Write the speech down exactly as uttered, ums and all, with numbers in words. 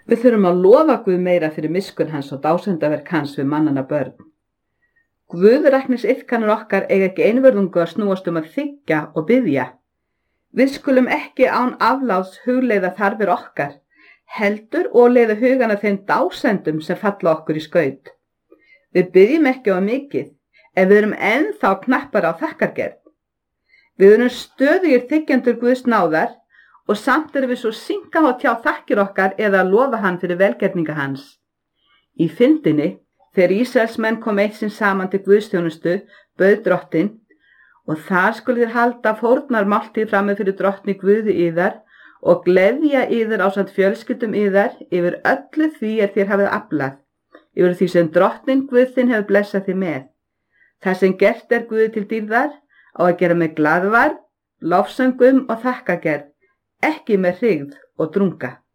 Við þurfum að lofa Guð meira fyrir miskunn hans og dásendaverk hans við mannanna börn. Guðræknisiðkanir okkar eiga ekki einvörðungu að snúast um að þiggja og biðja. Við skulum ekki án afláts hugleiða þarfir okkar, heldur og leiða hugana þeim dásendum sem falla okkur í skaut. Við biðjum ekki á mikið, ef við erum ennþá knappar á þakkargerð. Við erum stöðugir þiggjendur Guðs náðar og samt erum við svo synga á tjá þakkir okkar eða að lofa hann fyrir velgerninga hans. Í fyndinni, þegar Ísraelsmenn kom eitt sinn saman til Guðsþjónustu, bauð drottinn, og þar skulu þér halda fórnarmáltíð frammi fyrir drottni Guði yðar og gleðja yður ásamt fjölskyldum yðar yfir öllu því er þér hafið aflað, yfir því sem drottinn Guð þinn hefur blessað þig með. Það sem gert er Guði til dýrðar á að gera með glaðvar, lofsöngum og þakkagerð, ekki með hryggð og drunga.